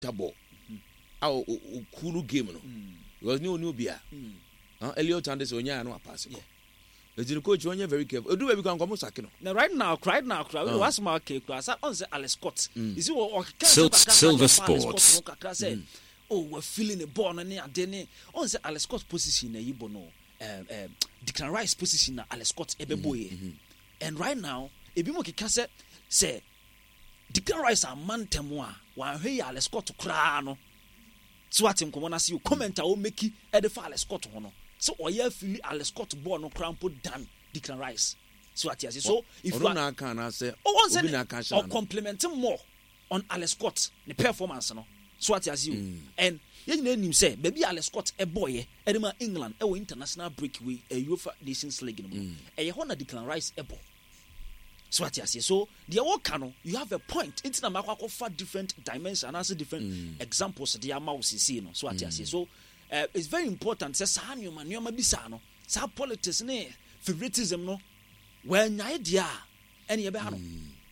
table. Our cool game. Because no beer. Elliot Anderson, you know, pass. The coach, when you're very careful, do we can come second. Now, right now, what's my cake class? I answer Alex Scott. Is it Silver Sports? Oh, we're feeling a ball and then on the Alex Scott position, a Ibono, Declan Rice position, Alex Scott, Ebeboye. And right now, if you make a cassette, say, Declan Rice are man temoa, while hey, Alex Scott to crano. Swatting, come on, as you comment, I will make you at the Alex Scott. So, or you feel Alex Scott born or crown put down Declan Rice. So, if you are can I say, or compliment him more on Alex Scott, the performance, no. So as you and you name him say, baby Alex Scott a boy, Edema England, a international breakaway, a UEFA Nations League, a Honda Declan Rice a ball. So so the Awokano, you have a point. It's not matter of different dimensions and also different examples. The mouse is seen. So so it's very important. Says Sanyo man, you bisano. Sa politics ne favoritism no. When idea any ebehano.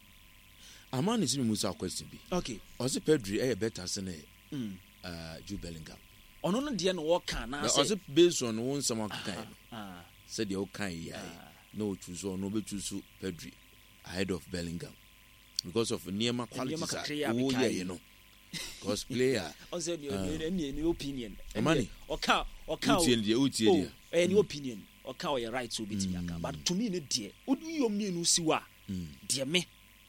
A man is in Musa question be. Okay. Also Pedri better than Jude Bellingham. On no the no work can also based on one someone kind. Said the okay no choose or no be choose Pedri ahead of Bellingham because of Niema qualities. Oh yeah, you know. Because player also any opinion. Money. Or cow any opinion or cow your right to be Tiaka. But to me, dear, would you mean Siwa? Dear me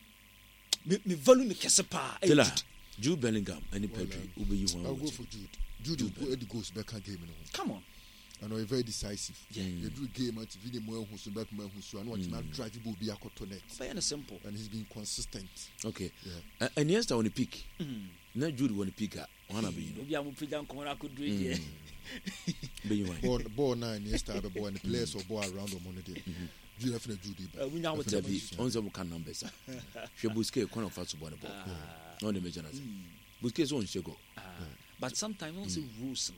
value the Kesepa. Jude Bellingham, any Pedri, I'll go for Jude. Jude will go the goals back game. Come on. I know very decisive. You do game at video more who's back man who's not drivable be a cotonet. Very simple. And he's been consistent. Okay. And yes, I want to pick. Not Jude want to pick up. One of you. Maybe I'm putting down Corner could do it. Ball 9 yes, the ball and the players or ball around on Monday. You have Judy. We now to be on some can numbers. She Busquets corner for the ball. No the major. Busquets on Shego. But sometimes also rules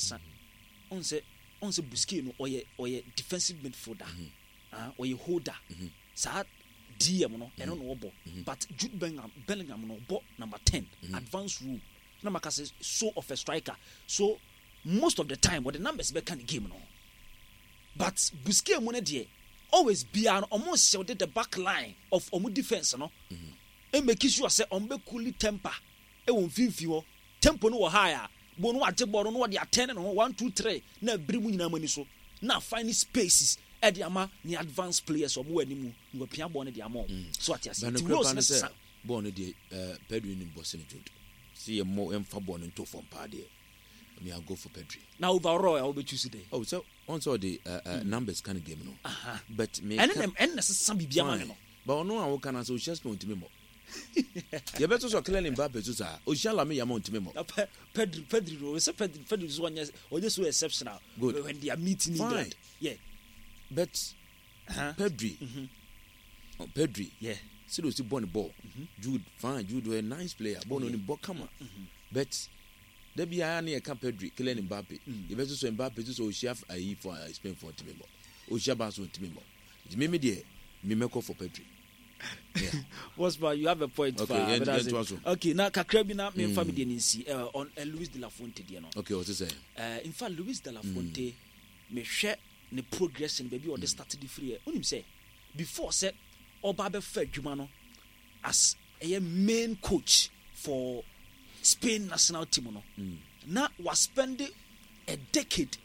on say Busquets no or ye defensive midfielder. Or ye holder. Sad DM no and no ball. But Jude Bellingham no ball number 10. Advanced rule. Number says so of a striker. So most of the time what the numbers be can game no. But Busquets money there always be an almost shielded the back line of omu defense no. And make sure say ombe cool temper. E won finfio tempo no higher. Bo no age ball no dey attend no 1 2 3 na brimu nyina mani so. Na find spaces e dey ama ni advanced players omo animu ngo pia ball no dey ama. So at yes. The rules say ball no dey Pedri ni boss ni Jude. See a more emfa ball into from pa there. Me I'll go for Pedri. Now overall I will be choose today. Oh, so also the numbers kind of game no. But me and some bibia man no. But no I can answer just point to me more. You better so clearly Mbappe to say o shala me amount to me more. Pedri so Pedri is one just so exceptional. Good. When they are meeting in England. Yeah. But Pedri. Pedri. Yeah. Seriously born ball. Jude fine. Jude a nice player. Born on the ball come on. But there be a near Pedri, Kylian Mbappe. You better so Mbappe to so chef I for Spain for to me more. O Shabas to me more. It's me dear. Me make for Pedri. Yeah. What's about you have a point? Okay, okay. Now Kakrabi na me family NC on Luis de la Fuente there no. Okay, what you say? In fact, Luis de la Fuente me share the progression baby or the started the free. Unim say before said Oba be fair dwuma no as a main coach for Spain national team no. Now was spending a decade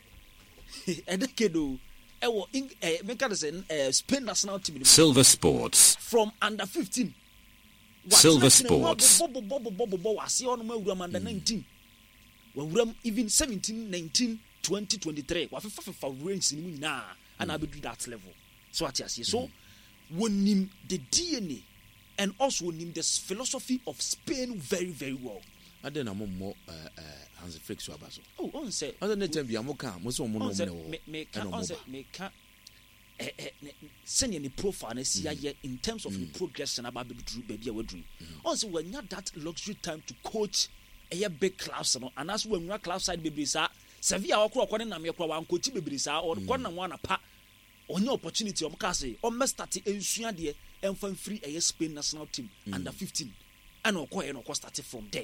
Spain national team. Silver Sports. From under 15. Silver Sports. Under 19. Even 17, 19, 20, 23. And I'll be do that level. So what you see. So when him the DNA and also when him the philosophy of Spain very, very well. I don't know more Hans Flick Swabaso. Oh, on say. I don't know to be a mocha, most of them send any profile in terms of the progression about baby we dream. Also, when you have that luxury time to coach a big class, and as when we are class side baby, Sevilla or Cronin and Yakwa and coach baby, or corner one apart on your opportunity of Cassie, or must start in Suadia and find free a Spain national team under 15, and or started from there.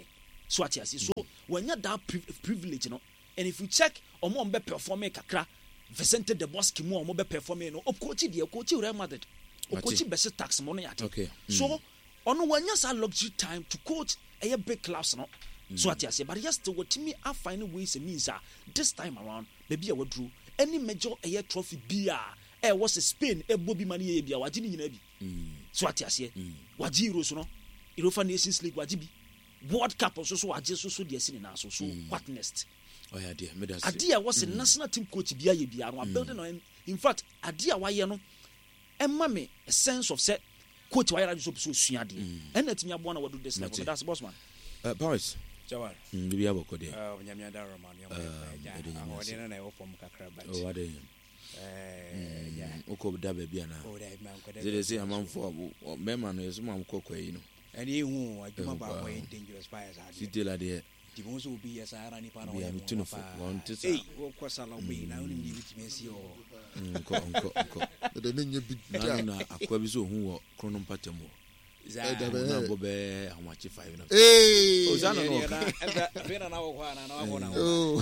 so ati ase so when you that privilege no and if you check omo be performing kakra Vicente de Bosque mo omo be performing no coach Real Madrid coach best tax mo no yate okay so ono wanya sa luxury time to coach a big clubs no so ati ase but yes what me I find ways and means this time around maybe I would drew any major a trophy bia was a Spain e bobi mani e bia waji ni nyina bi so ati ase waji Euros no Europa Nations League waji bi World Cup so waji so de ase ni na so what next oh yeah dear me that's adia was a national team coach bia ye bia no building on in fact adia wa ye no emma me a sense of set coach wa yara so sua de and let me abona wadu this level that's boss man Paris Jawar bibi aboko de nyamia da Roman ya odena na ofom kakra bat oh ade yeah oko da ba bia na oh da man ko they say amanfo mema no yeso mam kokwa yi no and he hu aduma ba boy dangerous fires are city la de the most will be as ara ni pa no ya mituno fo won tisa eh wo kwa sala we na oni bi bitime si o nko de nenye bi na akwa bi so hu wo krono mpatem na bobe amachi 5 na eh ozana no bena na wo kwa na wa bona oh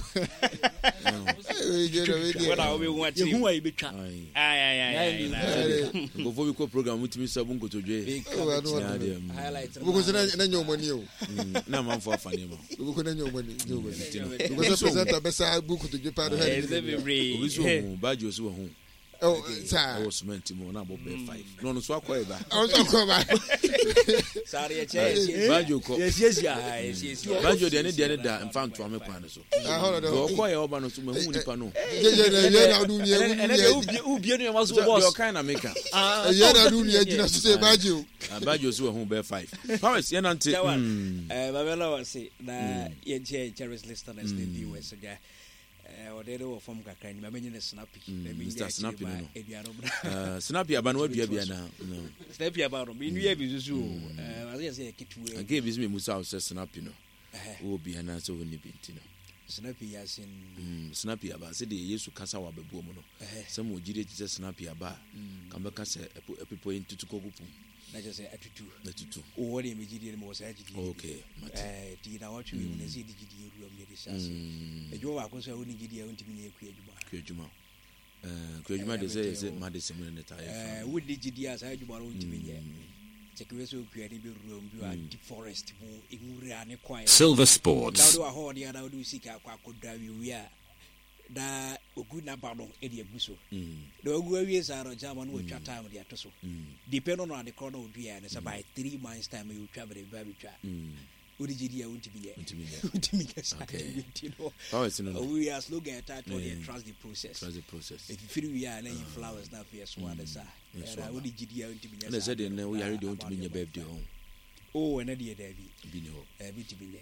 wala obi hu ati hu ai betwa ay go fo bi ko program mutimi sabu nkotodwe highlight buko na nyomani o na manfo afane ma buko na nyomani buko so presenter besa buko to je pa do he obi so hu baji oso hu oh sa o cement mo na bobe 5 no so akoy ba o so ko ba sorry ya che baji ko yes baji de ne da infanto ame kwan so do ko ye oba no so ma hu nipa no ye na du ni ubie no ma so boss boss do kind na maker ye na du ni agina so say baji o baji oso hu be 5 Paris ye nante babela wase na ye che Charles listeners the viewers yeah odere wo form kakra ni mamenye ne snappy Mr. Snappy no snappy aba no wadua bia na snappy aba no mi nua bi zuzu aze se kituwe age bi me musa o se snappy no wo bia na so woni binti no snappy yasin snappy aba se de Yesu kasa wa bebuo mu no se mo jire ti se snappy aba kan be kasa epipo intutu kogupu na just atutu o wori me jide mo sa jide okay di na watchu mi na se di jide ru am de sase ejo wa ko so woni jide won timi ye kuejuma de se ma de se mun ne ta ye wodi jide asa ejuma won timi ye chekwe so kuani be ru am bi a deep forest mo emura ne kwai Silver Sports. dawo ho dia dawo du sika kwa kodwa wi a da ogu na ba no e de aguso do ogu awie sa ro jama no twa time de atoso depend on the corner odua ne say by 3 months time you twa be be twa odi jidi a untimi ye sa you know how is no we are slogan attack to trust the process if you feel we are then you flowers na fear so that sa odi jidi a untimi ye na say de na we are ready untimi nye birthday home oh and there David bino bitibile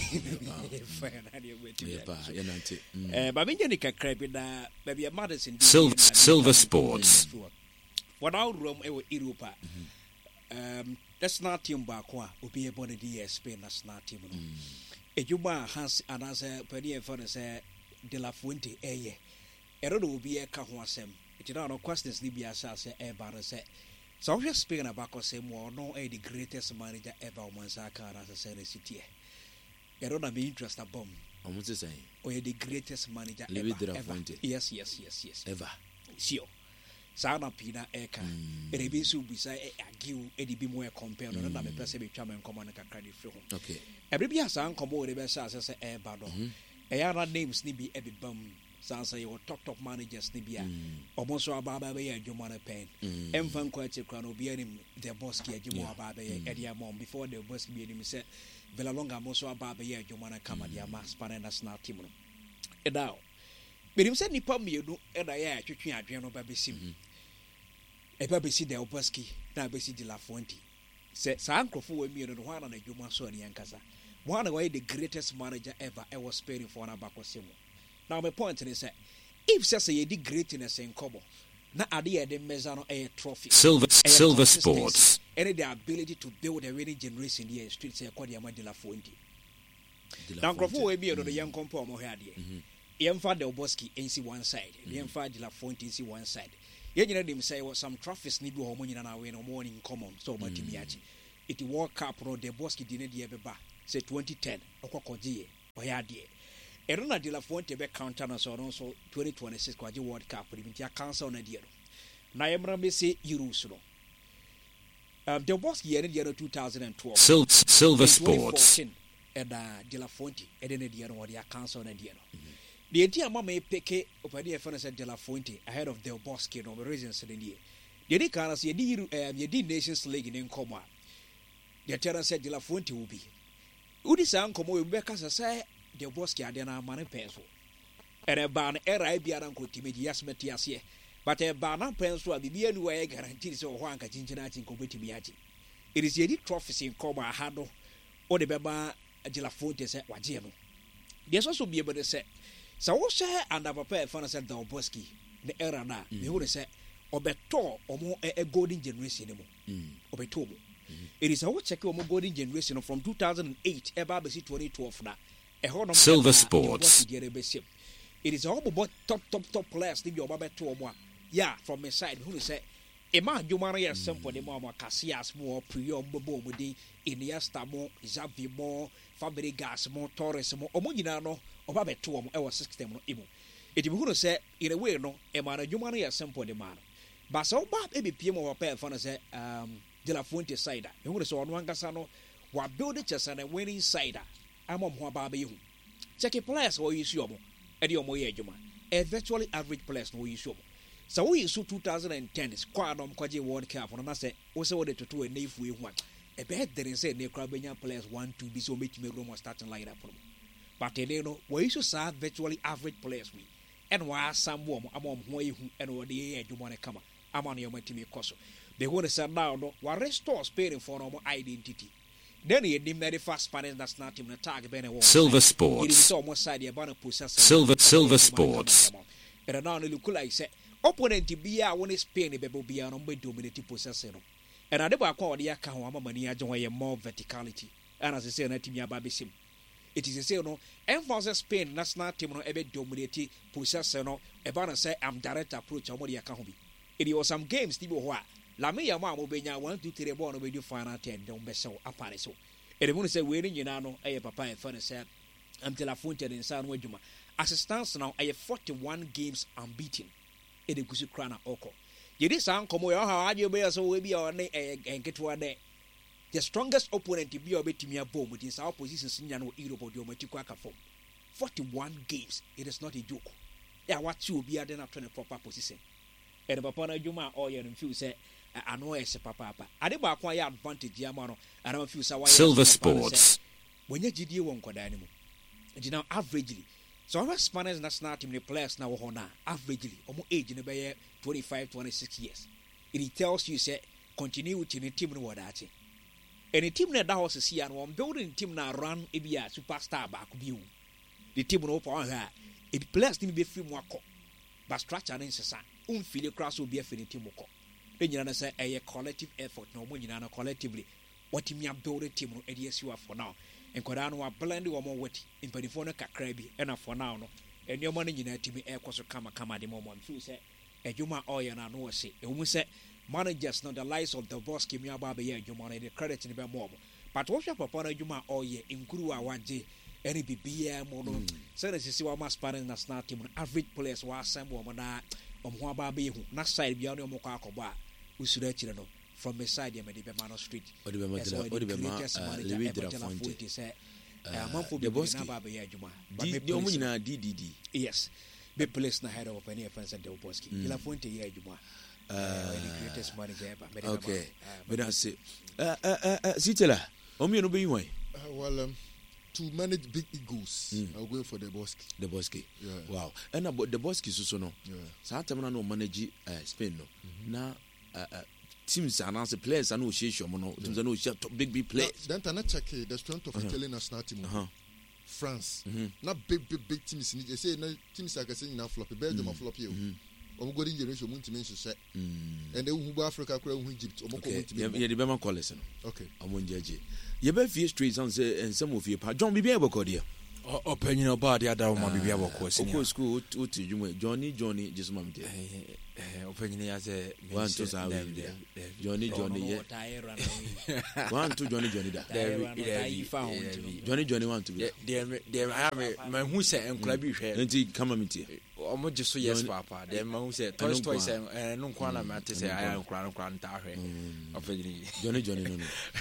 fine na dey wait ya nante ba menye ni kakra bi da ba bia Madison Silver Sports. what our room e Europa that's not team ba ko a obi e bone di Spain national team no ejuma Hans anasa padi e for say De La Fuente eye ero do obi e ka ho asem it na no questions ni bia say e ba no say so we Spain about say more no the greatest manager ever on Saka as a city e ero na be interest a bomb omo say or the greatest manager ever. Yes. Ever. Sure. Sana pina eka. Erebi su bisa agiu edibi mo e compare no na me pese be twa men komo na kakra de firi ho. Okay. Ebi asa nkomo we be say say e ba do. E ya na names ni bi e be bam. Sansa your top managers ni bia. Omo so aba be ya adwuma na pen. Emfa nko ache kra no bia nim the boss ki adwuma aba be ya e among before the boss bi nim say Villalonga mo so aba be ya adwuma na kama dia mas para national team no. Edao. Benim se nipa mienu eda ya twetwe adwen no ba besim. Eba besi de Obaski na besi De La Fuente. Se sa ankrofo wa mienu no hwana na adwuma so ne yankasa. One of the greatest manager ever I was sparing for na bakosemo. Now my point is that if say the greatness in Kobo, na ade the measure a trophy. Silver Sports. And the ability to build a winning generation here street say Kwadiama De La Fuente. Now Krofo we be the young compo mo here there. Yemfa De Oboski NC one side, Yemfa De La Fuente NC one side. Yenye dem say what some trophies need ho mo nyina na we no morning common so much miachi. It World Cup no De Oboski dine de beba. say 2010 okokogye oyɛ adeɛ ɛno na De La Fuente bɛ counter no so ɔno nso 2026 kwagye World Cup ne nti cancel na deɛ no na yɛmmra mbɛsɛ Euros no Del Bosque yɛ ne deɛ no 2012 Silver Sports. ɛda De La Fuente ɛde ne deɛ no wɔde cancel na deɛ no deɛ nti ama ma peke opani ɛfɛ no sɛ De La Fuente ahead of Del Bosque no the reasons ne deɛ deɛ di kan so yɛdi Nations League ne nkɔmɔ a deɛ tɛra sɛ De La Fuente will be wodi saa nkɔmɔ yɛ bɛka sɛ Del Bosque adeɛ no ama ne pɛn so ɛnɛ baa no ɛra biara nkɔtimi gye yɛsmɛte aseɛ but ɛbaa na pɛn so a biribia nu wɔyɛ guaranteed sɛ ɔhɔ anka kyinkyina akyi nkɔbɛtumi agye it is yɛdi trophies nkɔmɔ aha no wode bɛba De La Fuente sɛ wagyeɛ no deɛ so bie bɛde sɛ wohyɛ under papa ɛfa no sɛ Del Bosque ne ɛra no a mehu ne sɛ ɔbɛtɔ ɔmo golden generation no mu ɔbɛtɔ mu it is a check ɔmo golden generation from 2008 ɛba bɛsi 2012 na ɛhɔ no Silver Sports. it is a ɔmo top players ne bi ɔmo bɛtɔ ɔmo a yeah from my side mehu ne sɛ Emma Jumara yɛ simple de mo Casillas mo Prior mo mo de Iniesta mo Xavi mo Fabregas mo Torres mo omo nyina no oba beto omo e wo system no imo eti me hu no sɛ in a way no Emma Jumara yɛ simple de man but so ba e be pie mo wa pa fa no sɛ De La Fuente side me hu no sɛ ɔno ankasa no wa build it as a winning side ama mo aba ba yehu check players wo yi su omo e de omo yɛ adwuma a virtually average players no wo yi su omo so we use 2010 squad on kwaje World Cup no na say wo say wo de toto na ifu ehu a e be there say na kra benya players 1-2 bi so metime room starting lineup no but they no we use sa virtually average players we and wa sambo am ho ehu and wo de ye adwuma ne kama ama no yomantimi koso they go to say now no wa restore Spain for no identity then you dim na fast Spanish national team na tag be na Silver Sports. Silver Sports. And now look like say opponent bia won Spain bebo bia no be dominate possessor no and ade ba kwa ode aka ho amamani agye ho ye more verticality and as I say na timi aba besim it is say no emphasis Spain national team no ebe dominate possessor no e ba na say am direct approach omodi aka ho bi it was some games ti bo ho a la me yama mo benya 1-2-3 ball no be do final 10 don be so apare so e mo say we ni nyina no e papa e fa na say am De La Fuente in san no adwuma assistance now e 41 games unbeaten the Gusu Krana Oko. You did sound come away, how you bear so we be on and get to a day. The strongest opponent to be a bit to me a bomb within our positions in Yano Europe or Yomatika form. 41 games, it is not a joke. Yeah, what you be at a proper position. And Papana Juma or your few say, I know as a papa. I did acquire advantage, Yamano, and I'm few Silver Sports. When you GD won't go dynamo. And you know, averagely. So our Spanish national team the players now on averagely almost age in the 25-26 years. It tells you say continue with the team no that. And the team that was see and one building team now run a be a superstar back view. The team no for her. It players didn't be free more but structure and insisa. Feel the cross will be a free team more. Then you say a collective effort no when you know collectively. What team you build a team no ideas you are for now. And Kodano are blended or more wet in Penifona Kakrabi and for now no. And your money in to me air cost kama the moment. Few say a Juma oil and I know say. And we say managers not the lies of the boss came your baby your money the credit in the more. But what your papa Juma oil in Kurua 1J any BBM mono. So this is what my Spanish national team average players was some woman on baby who not side beyond your Mokako bar. We should let you know. From the side of the Mano Street. The Bosque. DDD. Yes. Be placed ahead of any offense at Del Bosque. De La Fuente Juma. The greatest manager ever. Okay. But I say, Zitela, no be way. Well, to manage big egos, I'll go for the Bosque. The Bosque. Yeah. Wow. And about the Bosque, so no. Satamana no manage Spain no. Now, teams and as players and no share no teams and no share big players. Then to check the strength of Italian national team. France. Not big teams. They say no teams are saying now floppy. Belgium are floppy. Omo golden generation mun to mention say. And they who Africa crowd who Egypt. Omo go yeah the Bema call us. Okay. Omo njeje. Ye be fie streets and say and some of you John be able to opinion about the other one be able to Oko school what you Johnny just mom there. Opinion as a One to Johnny one to Johnny that. Johnny want to be there I have my who say and club you share. Come on here. Almost just so yes, Papa. Then my who said twice and no quantum matter say I am crown opinion. Johnny no.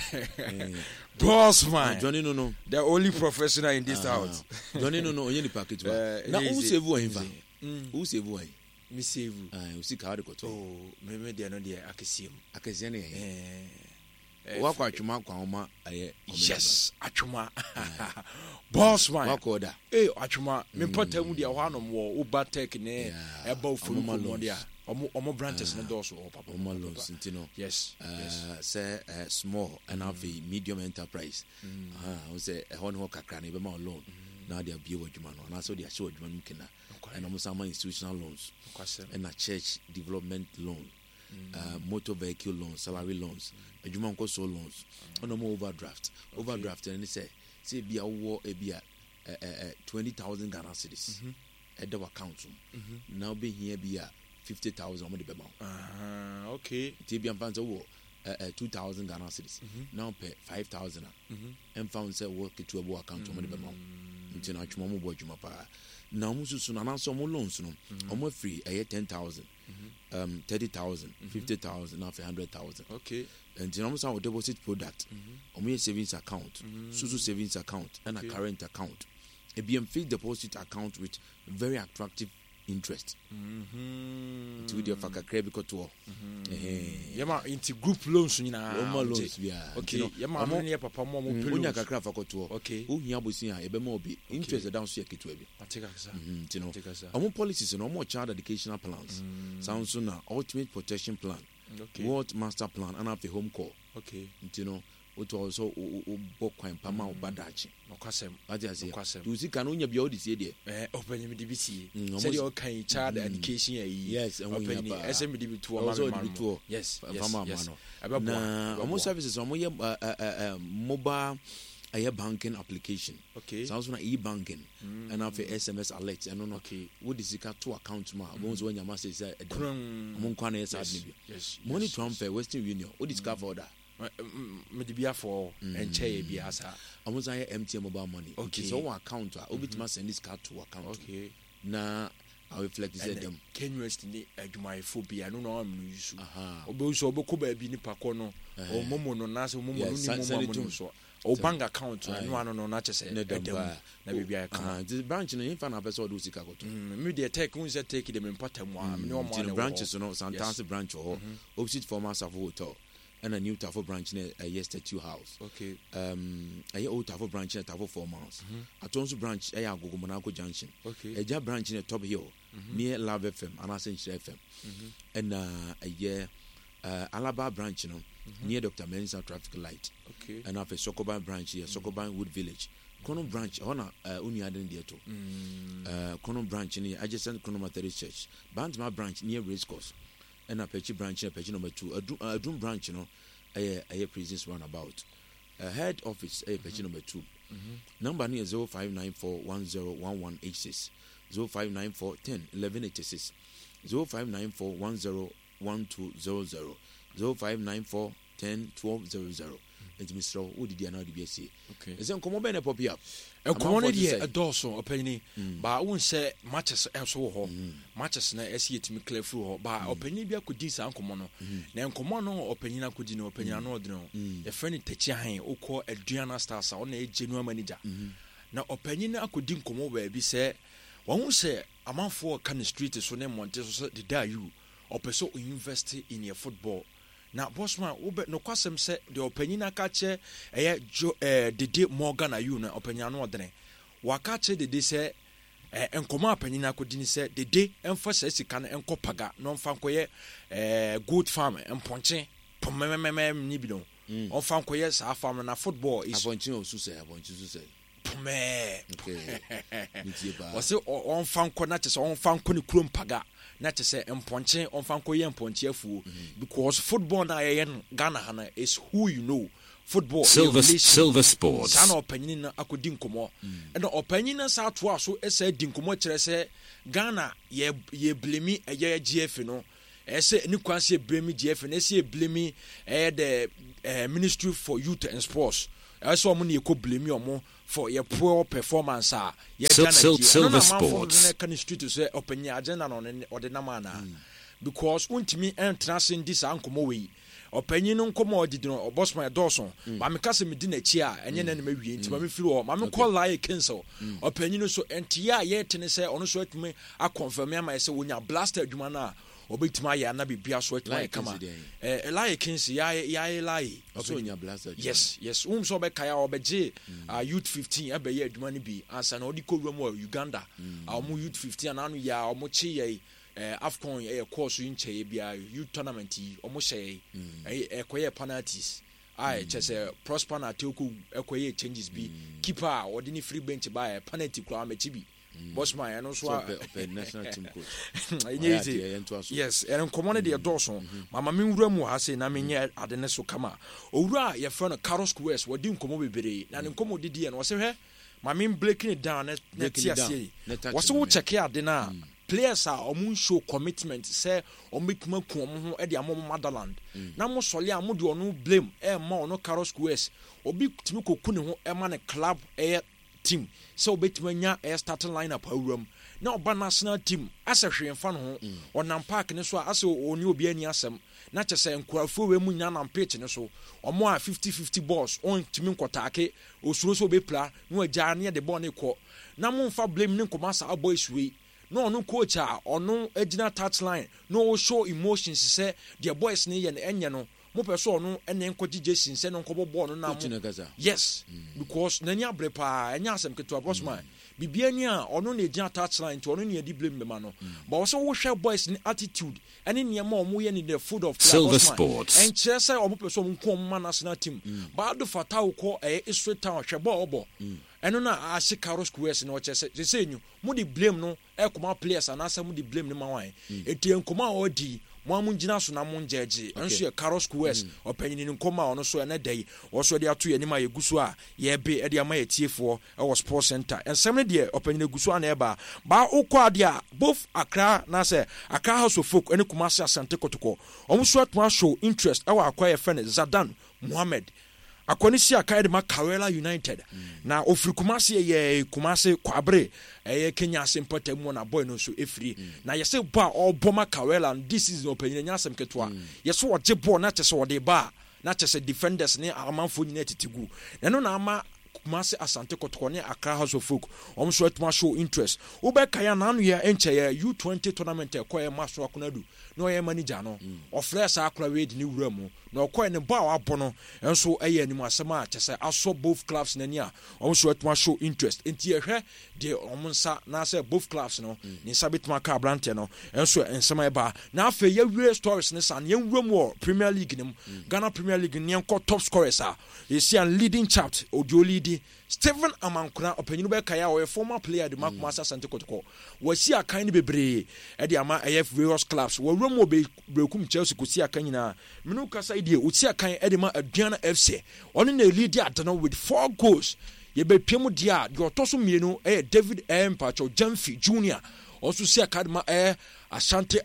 Boss man. Johnny no. The only professional in this house. Johnny no any package. Now who save one? Who save one? Me save. You see card ko to. Oh, me dey no dey akesiam. Akesiam ne. Wa kwa twuma kwa homa aye. Yes, atwuma. Boss man. Wa ko da. Atwuma. Me potamu dia ho anom wo Ubatek ne eba ofuru mo dia. Omo branches ne doors o papa. Omo loans ntino. Yes. Say small and have a medium enterprise. We say ho no kakra ne be ma loan. Now they be adwuma no. Na so they show adwuma no kena. And almost some institutional loans and a church development loan, motor vehicle loans, salary loans, a Juman so loans, no more overdraft, and they say be a war a beer 20,000 Ghana cedis at the account. Now being here be a 50,000 on the amount. Okay, TB and Panzer war 2,000 Ghana cedis. Now pay 5,000 and found say work to a war account on the amount. Until I chumo boy jumapa. Now musu na so mo loans no omo free 10,000 30,000 50,000 now 100,000. Okay, and you know some deposit product omo savings account susu savings account and a current account a BM fixed deposit account with very attractive interest to the faka credit to yama into group loans nyina loans okay yama mo ne papa mo unya kakra faka to okay uhia bosia e be ma obi interest down so yaketu abi atika kasa you know omo policies no omo child educational plans sounds so na ultimate protection plan okay world master plan and have a home call okay you know what also book kwan pama obadachi nokwasem ati you see can unya bia odisi de open me dbc say you can child education yes and open me smdb to mama yes na almost services omo mobile banking application okay sounds like e-banking and have SMS alert and no okay what is it to account ma once when your master say amon kwana yes money transfer Western Union what discover order medibia for enche bia asa almost I MTN mobile money okay so one account obitma send this card to account okay na I reflect said them can you estimate adwumayefobia no no am use obo so obo ko ba bi ni pako no o momo no na so momo no ni momo so o bank account no na chese na bibia account this branch no infa na person do sika goto me dey take un say take them important one me o mo na branches no Santansi branch or opposite former Savo Hotel and a new Tafo branch near a Statue House. Okay. A old Tafo branch near Tafo 4 miles. A Tonsu branch a Gogo Monaco Junction. Okay. A Jab branch near Top Hill near Love FM and Ascension FM. And a year Alaba branch near Dr. Mensa Traffic Light. Okay. And after Sokoban branch here, Sokoban Wood Village. Kono branch honor Uniaden Dieto. Kono branch near adjacent Kono Methodist Church. Bantma branch near Race Course. And a Pechi branch, Pechi number 2, a Doom branch, a prisons runabout. A head office, a Pechi number 2. Number near 0594101186, 0594101186, 0594101200, 0594101200. And Mr. Woody Diana DBC. Okay. Is then come on, a poppy up. A community a dorsal opinion, but I won't say matches elsewhere. Matches na SE to me clear through, but opinion be a could dis and common. Then common opinion could no opinion or no. The friend Techian or call a Diana Stars on a general manager. Now opinion I could dink come over be say, one will say a man for can street is so name Montes the die you or person invest in your football. Now, bossman, no question said the opinion I catch the day Morgan are you na opinion ordinary. Wakache the day say, and come up and I could say the day emphasis can and copaga, non fancoye, good farm and ponche, pomemem nibido. On fancoyes, our farm and a football is Poncho, Susa, I want you to say. Was it on fanco natches on fanconi crum paga? Not to say Mponche on Fanco Yen Ponchefu because football na Ghana is who you know football Silver Sports. saa na ɔpanyin na akɔdi nkɔmmɔ ɛna ɔpanyin na saa toa so ɛsɛ di nkɔmmɔ kyerɛ sɛ Ghana yɛ blemi ɛyɛ GF no ɛsɛ ne kwanse blemi GF no ɛsɛ blemi the Ministry for Youth and Sports ɛsɛ ɔmo ne yɛkɔ blemi ɔmo for your poor performance Silver Sports can street to say open agenda on or the namana because untimi entrance this uncle way opinion come did no boss my Dawson but me case me din achia enye na me wie nti me feel ma me call lie cancel opinion so entia yet ne say ono so atumi a confirm am say wonya blaster adwuma na obetima ya na bibia so atumi kama lie cancel ya lie also wonya blaster yes so be kaya obeje youth 15 ebe ye adwuma ni bi ansa na odi ko wura Uganda mu youth 15 na anu ya omo chi ye Afcon course in che bia youth tournament omo hye ekoye penalties chese prosper na teku ekoye changes bi keeper odi ni free bench by penalty kwa mechi bi bossman eno so national team coach yes common de dawson mama me wura mu ha say na menye ade ne so kama owura ye friend Carlos Quest wodi nkomo bebere na ne nkomo didi e no se hwe mama me breaking it down na tiasie wo so wo check ade na players are omun show commitment say omituma ku omo ho e de amom motherland na mo sole am de onu blame ma ono Carlos Quest obi timi koku ne ho e ma ne club team so obetima nya starting lineup awuram na oba national team asa hwemfa no ho onam park ne so asa oni obi ani asem na chese nkurafo we mu nya na pitch ne so omo a 50-50 balls on timi nkotake osuro so obepla no agya ne de ball ne kɔ na mo mfa blame ne komasa boys we no coach ono agina touchline no show emotions say the boys ne ye enye no mo person no ene nkogije sinse no nkobo ball no na mo yes because nanya brepa enya asem keto bossman bibia ni a ono na agina touchline to ono ne di blame me no but also wo hwe boys ni attitude ene niam a mo ye ni the food of Silver Sports and chese omo person mo nko mo national team ba do fatao ko straight town hwe ball obo eno na a Carlos Quest no chese se nyu mo di blame no ekoma players anasa mo di blame ne mawan eti enkoma odi mo amungina so na mo njeje enso ye Carlos Quest opanyin ni nkoma ono so na dai wo so de ato ye nima ye guso a ye be e de ama ye tiefo e wo sports center ensem ne de opanyin guso na eba ba ukwa de a both Accra na se Accra House of Folk ene Kumasi Asante Kotoko omo so atwa show interest e wa akwa ye friend Zadan Mohammed akoni si akaide ma Karela United na ofiri Kumasi ye Kumasi kwabre Kenya sympathy mu na boy no so efiri na yese ba oboma Karela this is opening nyasem ketwa yese wo je ball na chese wo de ba na chese defenders ne amanfo nyina titigu na no na ama Kumasi Asante Kotoko ne Accra House of Folk so atma show interest ubeka ya na anu ya enche ya U20 tournament ekoye maso akonadu no ye manager no ofresh akra weed ni wura mu na okoye ne ba wabo no enso eye anim asema chese aso both clubs na ni a so atma show interest enti ehwe de omunsa na say both clubs no ni sabitma ka brante no enso ensema e ba na afa ye we stories ne san ye wura mu Premier League nim Ghana Premier League ni enko top scorers a you see an leading chart Odiolidi Stephen Amankuna opanyin be kaya o former player de Kumasi Asante Kotoko wasi akan ni bebre e de ama AF various clubs wo wura mu brekum Chelsea ko si akan nyina menu kasa ide o si akan e de ma Aduana FC oni na lead adano with 4 goals ye be twemu dia de otoso mienu David Mpacho Jamfi Junior also si akan ma Asante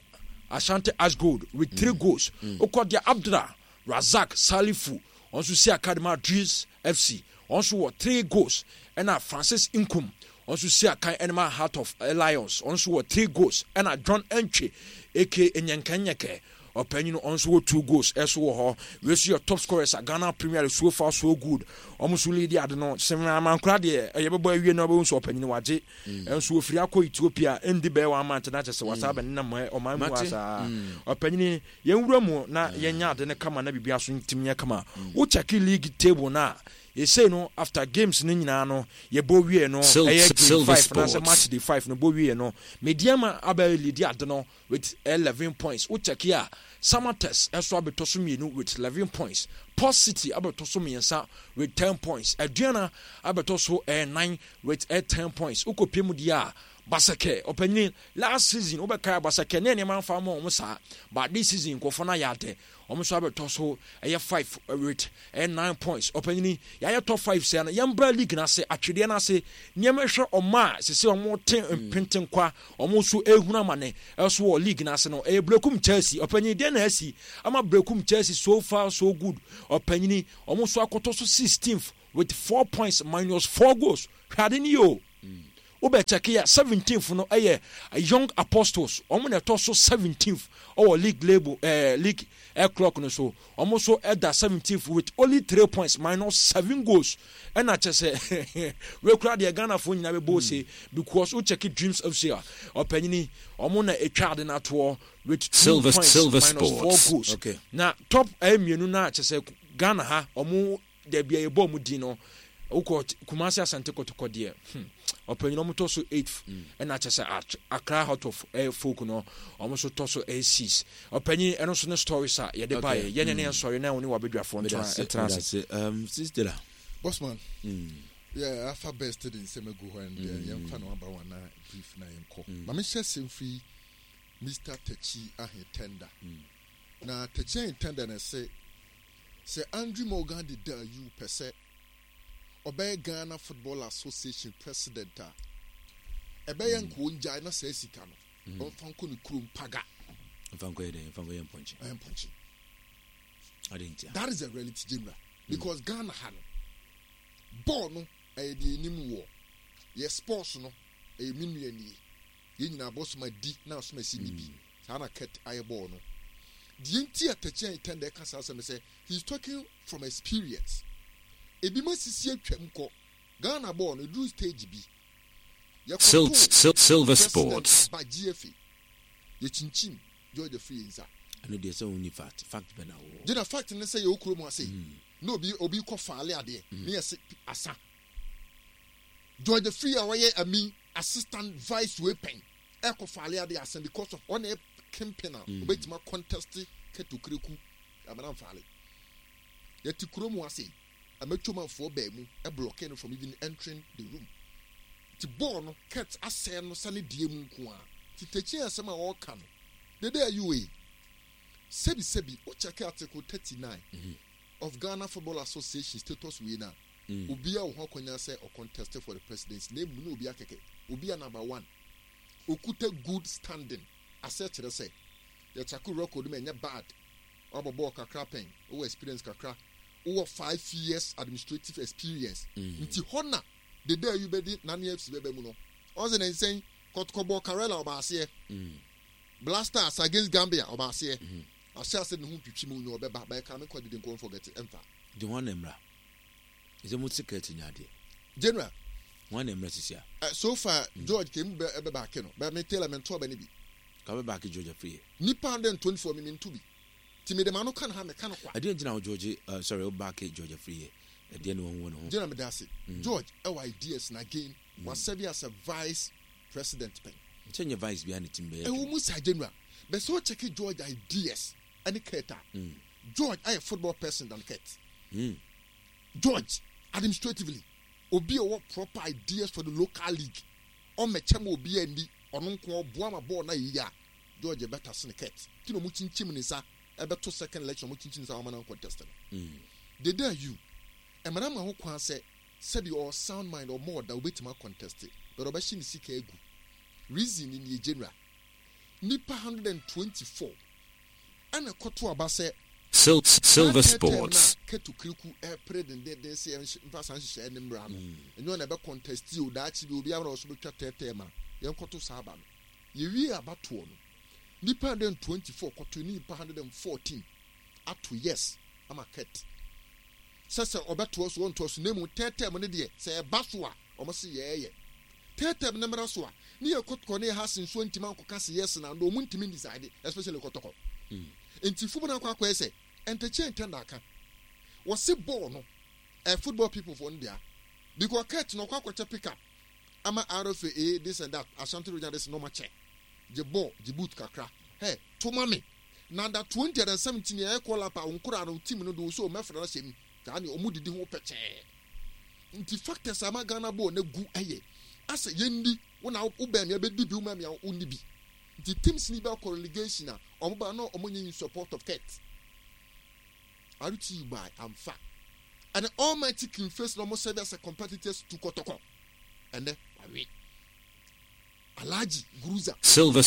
Ashgold with 3 goals okodia Abdullah Razak Salifu also si akan Dreams FC also what 3 goals and Francis Inkum also see a kind animal Heart of Lions also what 3 goals and John Entry aka Enyankanyake opinion also 2 goals as well we see your top scorers at Ghana Premier League so far so good almost really the adno seminar man crowd there everybody we know so opinion waje and so free akọ Ethiopia in the be one man na just WhatsApp and na o man wasa opinion yenwura mu na yenya ade ne kama na bibia so ntimye kama wo check league table na you say no after games ni nyina no ye bo wie no Silver 5 na say match day 5 no bo wie no mediama abel lead ade no with 11 points wo check here Samatex eso abeto so mienu with 11 points. Port City abeto so miensa with 10 points. Aduana abeto so 9 with 10 points. Ukopemu dia Basake opening last season obeka Basake ne man fa mo omusa but this season ko fona yate omuso abeto so 5 with 9 points. Opening ya top 5 say na yambra league na se atwede na se niamehwe oma sese omo ten printing kwa omo so ehuna mane eso league na se no Brekum Chelsea opening dey na asi ama Brekum Chelsea so far so good. Opening omo so akoto so 16th with 4 points minus 4 goals. Hwadeni yo Obe check here 17th no Young Apostles omo na to so 17th or league label league air clock no so almost so at that 17th with only 3 points minus 7 goals and I just say we crowd the Ghana for nyina be say because we check Dreams FC openini omo na a child na to with 2 points Silver minus Sports. 4 goals. Okay. Now top mienu na just say Ghana ha omo de bia ebo mu di no uko Kumasi Asante Kotoko de openyi no to so 8th and I just say Accra out of folk no almost to so 6 openyi eno so no stories a ye de buy ye ne sorry na woni wabedwa front sister Bossman. Yeah, afa best in Semegu and young fan number 1 na brief na yemko. Mama share free Mr. Techi ahe tender. Na Techi tender na say Andrew Morgan did you per se Obey Ghana Football Association president ebe yanko onja na say sika no onfanko ni krum paga fanko yem punch that is a reality general because Ghana han ball no e di nim wo ye sports no e minu ani ye nyina boss ma di na so ma si bibi sana ket aye ball no the entire teacher tender can say he's talking from experience. Ebi masisi atwam ko Ghana ball no do stage bi Silver Sports by GFA ye chinchim George Free nza ano dey say only fact be na wo jena fact ne say ye okuro mu ase no obi ko faale ade ne yesi asa George Free awye ami assistant vice weapon e ko faale ade asa because of on e campaigner obetima contest ketukreku amana faale ye tikuro mu ase ametoma for bemu e blocking from even entering the room ti ball no cat asay no sane die mu nko a ti techi asema o ka no the day you sebi o check article 39 of Ghana Football Association status we na obi a wo konya say o contest for the presidency name no obi akeke obi a number 1 okuta good standing asset chere say the tackle record me nya bad obobo kakra pen o experience kakra over 5 years administrative experience. Nti hona the day you be nani FC bebe mu no. Oze na nsen Kotkobo Karela obase. Blasters against Gambia obase. Asa se ne hu twitwi mu no obeba ba ka me kwadi den kon forget emfa. The one emra. Is a secret nyade. General one emra sisia. So far George came be back no. But me tell am to ba ni bi. Ka be back George Free. Nipa 124 me ntu bi. Ti me de manu kan ha me kan kwa. I didn't know George sorry back George Free. E dey no one no. General me dase. George our ideas na again was serve as a vice president pen. Change vice behind the team be. E wo mu sa general. But so check George ideas any cater. George I a football person than cat. George administratively obi o proper ideas for the local league. O me chama obi andi ono nko boa ma ball na yiya. George better sin cat. Kino mu chinchim ni sa ebeto second election mu chinchim sa o man contest. The day you e madam ho kwan say be or sound mind or more that wait ma contest. But obashi ni sika egu. Reason in the general nipa 124 ana koto aba say Silver Sports ketu kriku president de say mfa san hye ne mra no enyo na be contest o da chi bi obi amra so betwa tetema yen koto saba no ye wi abato no nipa 124 koto ni nipa 114 ato yes ama ket sese obeto so wonto so nemu tetema ne de say baso a omo se ye tetema ne mra so a ni ekotko ne ha sin so ntima nkoka se yes na ndo muntimi decide especially kotoko enti football na kwa ese entertain tender aka wose ball no football people for India because cat no kwa pick up ama RFA this and that Ashanti region this no match the ball the boot kakra hey to mami na da 2017 yɛ call up a onkura no team no do so mɛfra na hyɛm tani omu didi ho pɛkyɛ nti factors ama Ghana ball na gu ɛyɛ asa yendi wona ubɛm ya bɛdi bi umam ya onni bi nti teams ni ba relegation a ɔmo ba no ɔmo nyi support of cat RT by amfa and almighty king face no mo serve as a competitors to kotoko and then awe Alaji Gruza Silver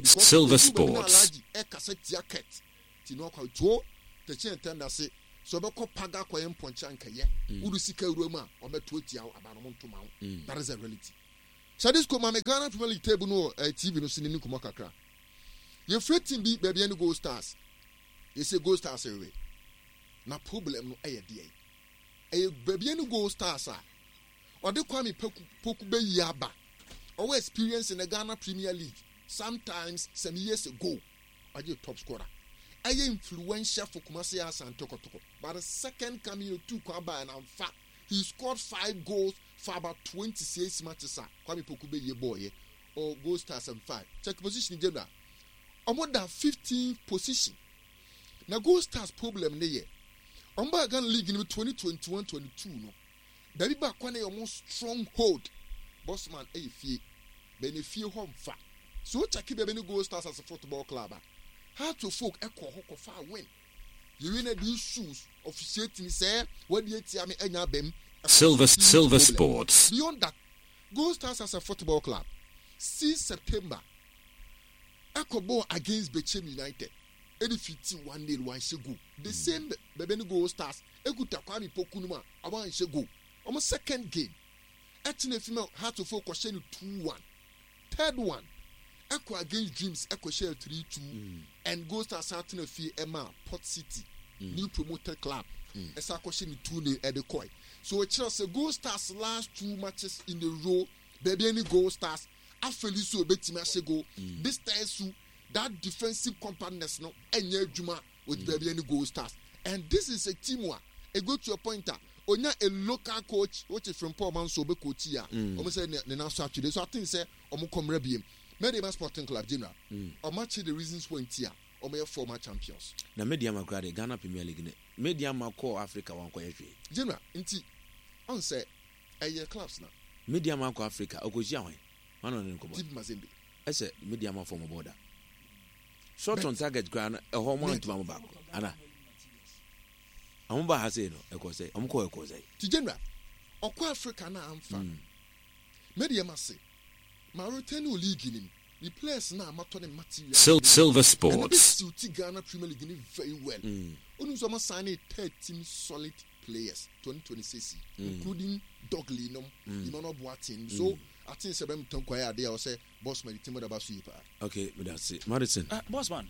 Sports. Alaji e cassette jacket ti no kwa to te chen tenda se so be ko paga kwa emponcha nkaye udu sika ruoma o meto tia abanom ntoma that is a reality. So this ko mame Ghana Premier League table no TV no sinini kuma kakra ye fretin bi baby any Gold Stars ye say Gold Stars away na problem no eye de baby any Gold Stars a ode Kwame Poku be yaba our experience in the Ghana Premier League sometimes some years ago aje top scorer aye influential for Kumasi and Tokotoko but the second coming to Kwaba and Amfa he scored 5 goals for about 26 matches Kwame Poku be ye boy or Gold Stars and 5 check position in general more than 15th position now Gold Stars problem ne ye Omba Ghana League in 2021-22 no baby back when almost stronghold Bossman fie benefie home fa so check be any Gold Stars as a football club how to folk echo hoko far win you win these shoes officiating say what you tell me enya bem Silver Sports. Beyond that Gold Stars as a football club 6 September echo ball against Bechem United 81-1 shego the same Bebeni Gold Stars ekuta Kwame Poku numa awan shego almost second game Etine female had to focus 2-1 third one echo against Dreams echo share 3-2 and Gold Stars starting a fee Emma Port City new promoted club esa question 2-0 at the coin so it just a Gold Stars last 2 matches in a row baby any Gold Stars afeli so betima shego this time so that defensive compactness no enye juma with baby any Gold Stars and this is a team one a go to your pointer onya a local coach which is from Paul Manso be coach here almost say the national today so I think say omo komra biem Mediama Sporting Club general or match the reasons when tia or my former champions na Mediama grade Ghana Premier League ne Mediama call Africa wan kwahwe general nti on say a clubs na Mediama call Africa ogoji awon wan on nko bo Tip Mazembe ese Mediama former border short on target ground a home one to am back ana amba ha say no ekose amko ekose ti general okwa Africa na amfa Mediama say Mauritania league in the players now matter the material Silver Sports. Ghana Premier League very well. Only some signing 13 solid players 2026 including Dogley no Imano Boateng. So I think Sebem Tonkwaya there say boss man team about super. Okay, that's it. Madison. Bossman.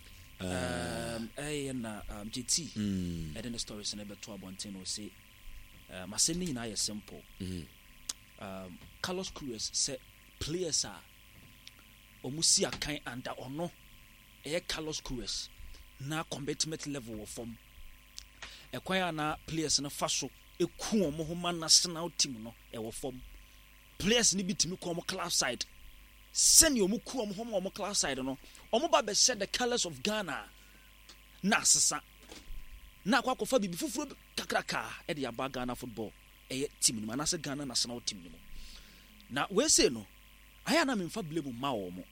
GT. And then the stories in about 12 will say my sending is simple. Carlos Cruz said players are omusi akan under ono Carlos Cruz na commitment level of form ekwan na players na faso eku omo ho national team no e form players ni bitimi ko omo class side send omo ku omo class side no omo ba be shed the colors of Ghana na sesa na akwakofa bibi fufuro kakraka e de aba Ghana football team ni manase Ghana national team ni na we say no aya na memfa blame ma omo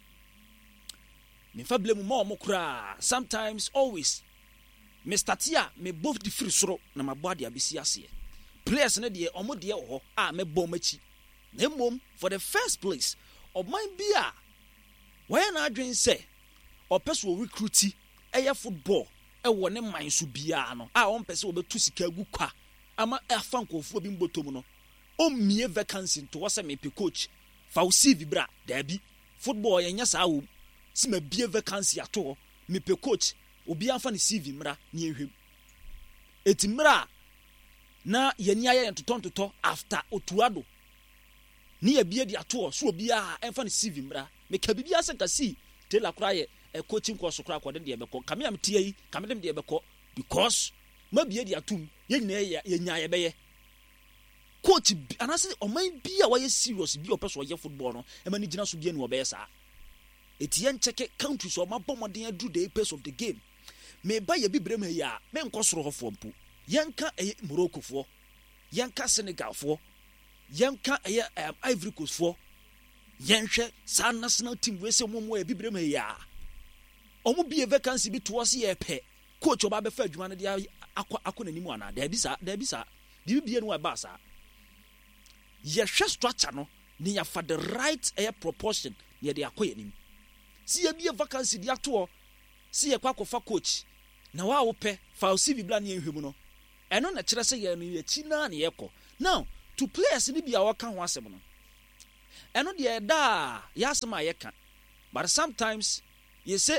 kura sometimes always me startia me both the free soro na mabodi abisi ase players na de omo de ho a me bom machi na mom for the first place of mine bia when na adwen say o person recruit eye football e wo ne man so bia no a on person obetu sika gu kwa ama afa nkofo bi mbotom no o mie vacancy to wase me pe coach fa CV bra dabi football yenya saa wo si ma bie vacancy ato me pe coach obi afa ne CV mra ne ehwem etimra na yeni aye ntotontoto after otuado ni ya bie di ato so obi a enfa ne CV mra me ka bibia se kasi tela kura ye coaching course kura kwa de beko kame am tie yi kame dem de beko because ma bie di atum yenya ye beye coach anase oman bia wa ye serious bi opeso ye football no e ma ni gina so bia ni obeye sa etiyen check countries o ma bomodin adu the pace of the game me ba ye bibrem ya me nkɔ soro hɔfo mpo yɛnka Morocco fo yɛnka Senegal fo yɛnka Ivory Coast fo yɛnhwɛ saa national team we se mo ye bibrem ya ɔmo bie vacancy bi to ɔse yɛ pɛ coach oba be fa adwuma no de akɔ n'anim ana da bi sa bibie no ba sa yɛhwɛ structure no ne ya for the right proportion ye de akɔ y'anim si ye bie vacancy de ato si ye kwa kofa coach na wa wo pɛ fa CV bla ne ehwemu no ɛno na kyerɛ sɛ ye no ye chi na ne yɛkɔ now to players ni bia wɔka ho asɛm no ɛno de ɛda ya asɛm a yɛka but sometimes ye say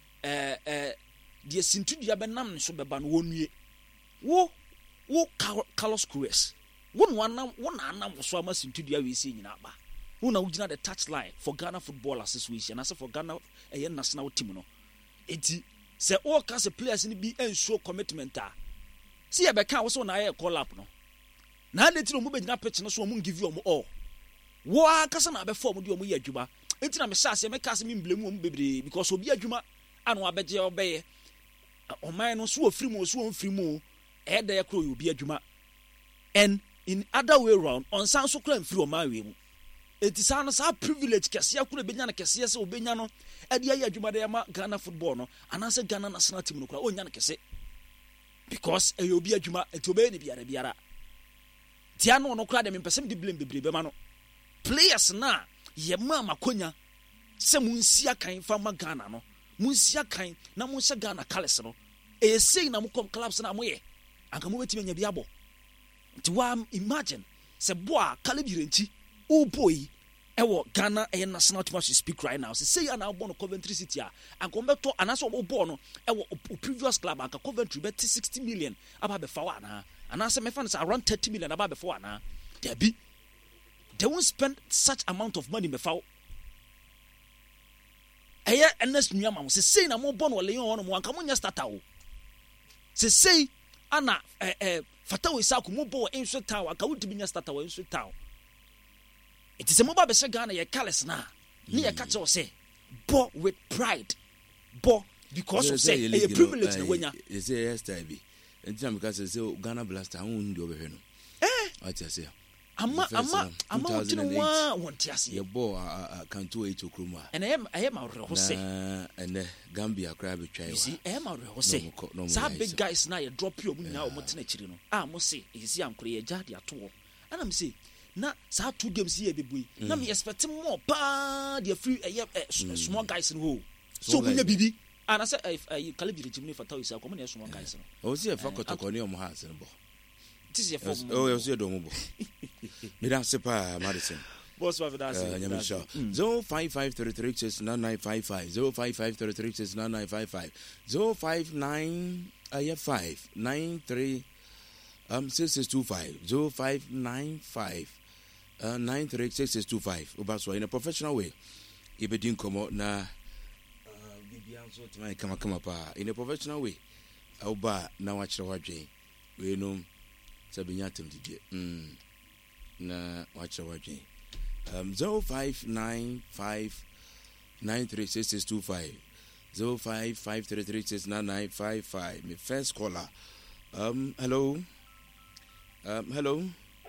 de sintudua benam ne so beba no wonue wo Carlos Queiroz wo na anam so ama sintudua we see nyina ba wo na wugina the touch line for Ghana Football Association as for Ghana national team no enti se all cast players ni bi ensure commitment a see e be kan wo so na aye call up no na de ti no mo be gina pitch no so mo give you all wo akasa na be form de mo ye adwuma enti na me sha se me ka se me blame mo bebre because obi adwuma anu abeje obeye oman no so ofiri mu so ofiri mu e da yakro obi adwuma and in other way round on san so kra mfiri oman we mu enti sa no sa privilege kese akro benya na kese se obenya no e de ayi adwuma de ma Ghana football no anase Ghana national team no kra onya na kese because e obi adwuma enti obeye ne biara tia no no kra de me pesem de blame bebre be ma no players na ye ma makonya se munsia kan fa ma Ghana no munsia kan na munsia Ghana colors no e sei na mukom clubs na moye anka mo betime nya bi abo nti wa imagine se boa kalibire nti o boy ewo Ghana national team as speak right now se sei ana obo no Coventry City a anka ombeto anase obo no ewo previous club anka Coventry bet 60 million aba be fa wa na anase me fan say around 30 million aba be fa wa na they won't spend such amount of money me fa ns nuama se sei na mo bon wole yon mo anka mo nya starter o se sei ana fatawo isaku mo bo enso town aka wudi nya starter wo enso town it is a mo ba be se Ghana ye careless na ni ye catch o say bo with pride bo because of say a privilege na wanya you say yes time entina me ka say Ghana Blaster won ndi obehwe no what you say ama utino wonti ase ye bo kanto 8 okroma and I am ho say and Gambia cry be try you see am ho say sa big guys na ye drop you omunya o motena chiri no mo say you see am kure ye jade ato and am say na sa 2 games ye bebui na me expect more pa the free small guys no so munya bibi and I say Calibri Jimmy Fatau is a common small guys no o see e fa kotokoni o mo ha ase no bo oh, you see a domo. Me don't say pa Madison. Boss of that. 05533699555 05533699555 05953 6625 0595 936625 Obaso in a professional way. Ibedin komo na bibian so tonight come pa in a professional way. Oba na wachira wadwen. We know Sabinyatım didi. Na wachira wadwen. 0595936625 0553369955. My first caller. Hello. Hello.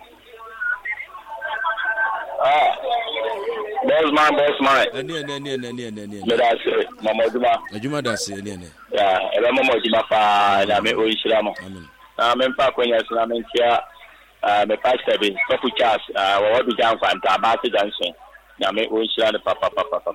Boss man. Ne. Medase, Mama Juma. Juma dase ne. Yeah, ela Mama Juma pa na me oishiramo. Amen. Na me pa kwenya sina me ntia me pastor bi Kofu Charles wo bi jan kwanta ba ti dansen. Na me oishira papa.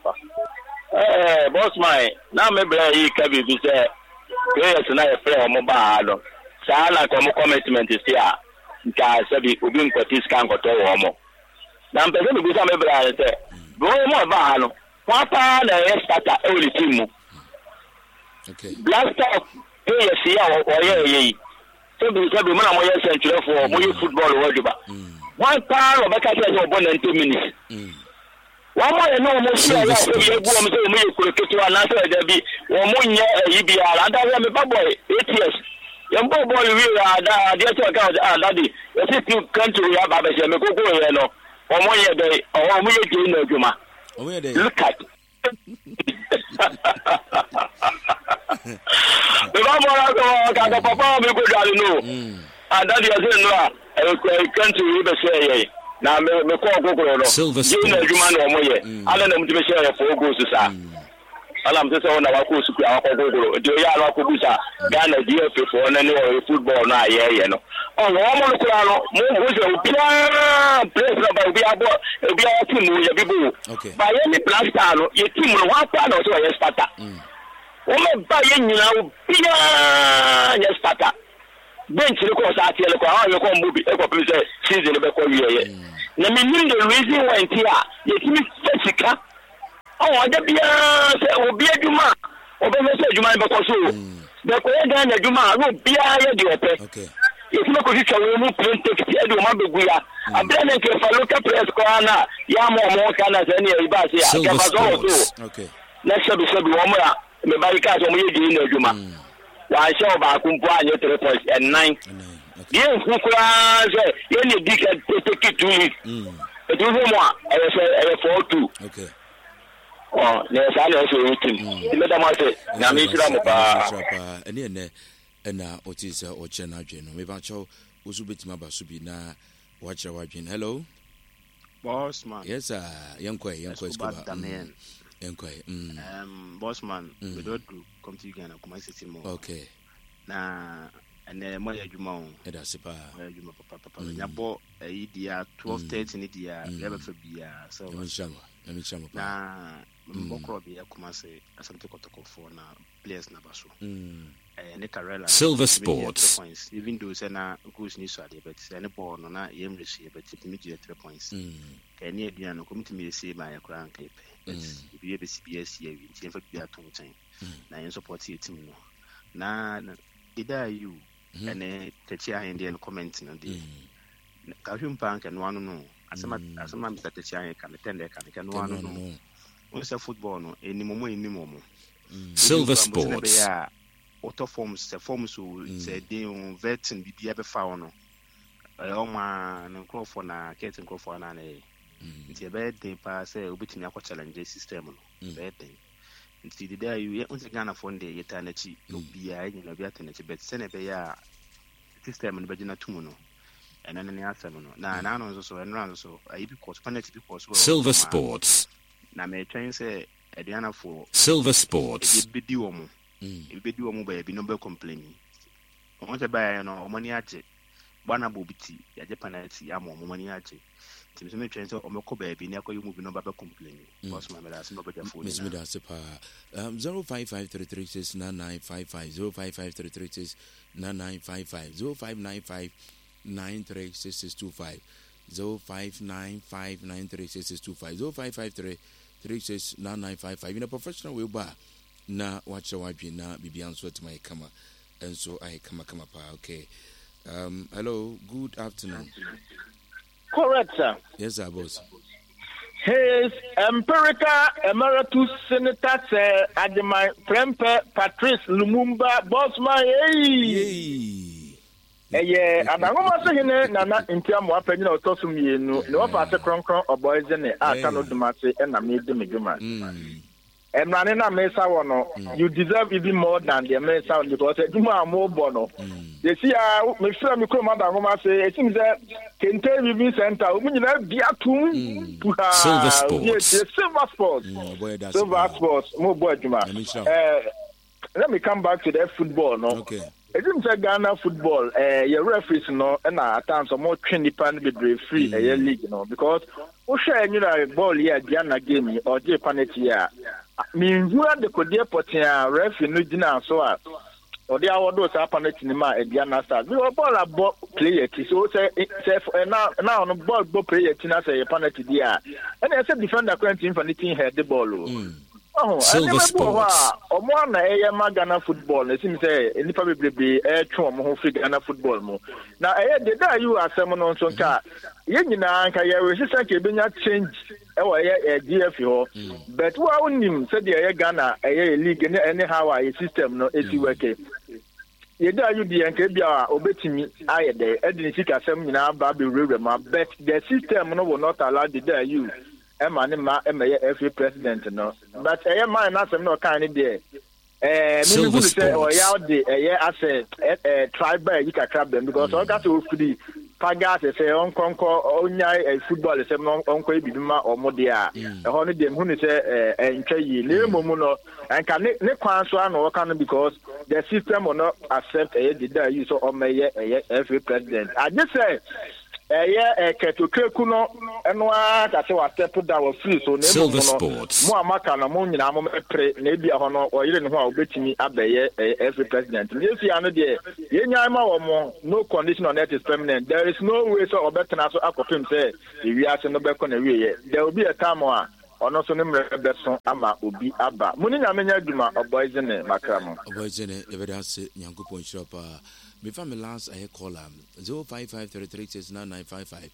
Boss man, na me bra yi ka bi se players na e play omo ba ado. Sa na ko mo commitment si a nka se bi obi nkwati scan ko to wo mo. Na mpese bi sa me bra se go mo ba no. Papa na e starter e woli team. Okay. Blaster e si a o ye. So bi mo na mo ye century for mo ye football wo juba. One power of Baka says about 90 minutes. One more no more see a lot of you go me say me ko ketu ana say there be one more nya EBR and that me boy 8 years. Yam boy we da dey talk out daddy. You see you country ya ba be say me ko here no. One more year dey o mo ye dey no adwuma. Look at because Kaka papa me go dali no. And that you say no. Country be say na me ko gogoro no. Jina adwuma na omo ye. Ala na mutime share for go so sa. Ala mtese ona wa ko suku akọ gogoro. Dio ya ala ko busa. Ghana DFA for na ni football na ye no. Oh, omo no kura no. Mo go se obia place na ba obia bo obia team ye bibu. Okay. Ba ye ni plaster no, ye team no wa pa na so ye starter. Omo ba ye nyina obia ye starter. Bench ni ko sa tie le ko ha ye ko mbubi e ko pe se season be ko wiye. Na me nim the reason why ntia ye timi sika. Oh, ada bia se obi adwuma. Obi se adwuma be ko so. Be ko ye dan adwuma no bia ye di ope. Okay. Ye timi ko si chawo mu print take tie do ma be guya. Abia na nke fa local press ko na ya mo kana se ne e ba se ya. Ka fa so. Okay. Na shebi wo mo ya me ba ka so mo ye di na adwuma. Wa show ba kumpo anye 3 points and 9. Yen kukura say yen ni dik take 2 weeks. It is more I 4-2. Okay. Oh, ne sa na so team. Ile da ma say na me shira mo pa. Ene ene na otis o chena adwen no. Me ba cho osu betima ba so bi na wa chira wa adwen. Hello. Boss man. Yes sir. Yankoi scuba. Yankoi. Boss man, we don't do come to Ghana come city more. Okay. Na and mo ya djuma on. E da sepa. Mo ya djuma papa. Nya bo e dia 12:30 ni dia leba fa bia so. Emi chama pa. Na mbokro bia kuma se asante kotoko for na players na baso. Ne Karela Silver Sports. Even though say na goals ni so ade but say ne ball no na yem receive but immediate 3 points. Ka ni adua no committee me say ma ya kura nkepe. Be CBS here we team for bia tonchen. Na yen support your team no. Na ida you and techi ahende and comment no dey. Ka hwim bank and one no. Asema Mr. Techi ahende kan tende kan one no. When say football no enimomo. Silver Sports. Auto forms so say dey on vetting bibia be fa no. Ma no call for na getting call for na nti ebe den pa say obetimi akọ challenge system no ebe den nti the day you unse Ghana for dey yeta na chi obia enyi na bia tenachi bet se na be ya system no be gina tumu no ena ne asem no na no so enran so ayi because penalty because Silver Sports na me train say Ediana for Silver Sports e bedi wo mo ba bi no be complaining o se ba no o mani aje bana bobiti ya je penalty ya mo mani aje Tim me train so o meko baby ni akoy move no ba complain boss ma me da se no be phone Miss Mida sepa 0553369955 05959955 0595936625 0595936625 0553369955 in a professional way ba na wacha wadwe na bibian so to my kama and so I kama pa okay hello good afternoon. Correct, sir. Yes, sir, boss. His empirical emeritus senator, sir, Ademai Prempe Patrice Lumumba, bossman, Yay! And I'm going to say, Nana, in terms of opinion of Tosumi, no pass a cronkron or boys in the Arcano Dumasi, and I made the Meguman. And Manina Mesa, you deserve even more than the Mesa because you are more bono. They see, make sure you come out and say, it seems that can tell you center, when you have Biatum, Silver Sports. Silver Sports. Silver Sports, more boy, let me come back to that football, no? Okay. It seems that Ghana football, your referees, no, and at times are more trendy pan with free a league, you know, because who share you know ball here, Ghana game or Japan here. Mean you are the Kodia Potia referee no dinner so or the hour those happen in my Ghana stars. We were ball a ball player, so say now on ball player, Tina say a penalty there. And I said defender couldn't infinity had the ball. Oh, Silver Sports. One Ghana football. It seems any probably be a traum who figure Ghana football more. Now, I you are someone on some car. Yenina, resistance can change our GFO. But what only said the Ghana a league anyhow a system no AC working. Yeda you the Nkebia obetimi aye there. Edinisi kasem nyina ba be rema. But the system no will not allow the day you. Emma FA president no but man na sem no kan there Silver maybe say or Sports. ya de as tribal you can crab them because all got to free pagas say on conquer onya football say on ko biduma or modia e ho no dem hu ni say entwa yi le momu no and can ne kwan so an work on because the system will not accept the use of FA president. I just say Ketu no enwa ka se wa step down free so na Silver Sports. mo amaka na mo nyina mo pre na bia ho no oyire ne ho a obetimi abeye FA president. Nesi ano de yenya ma wo mo no condition on that is permanent. There is no way so obetena so akopim say wi ase no be ko na wi ye. There will be a time a ono so ne mre beso ama obi aba. Muni nyamenya aduma oboyzene makramo. Oboyzene evidence nyankopon shop before me last I call 0553369955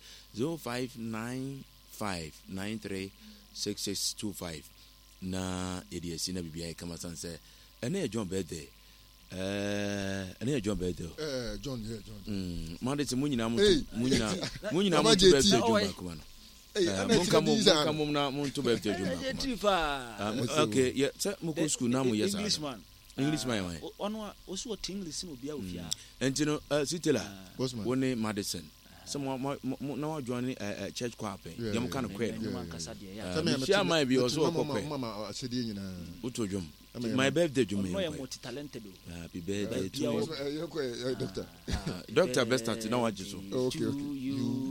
0595936625 na edc na bibia kama sanse ene John birthday ene John birthday John mandate munyina mu birthday John kuma no Monka na muntu birthday John okay yeah say mo go school na mo yes Englishman why ono osu what English no bia ofia entino sitela woni Madison some na wa join church choir dem kan kwel share my be also kokwe mama asedi nyina utodwom my birthday dwom no multi talented happy birthday to you doctor Dr. Best at now what you okay you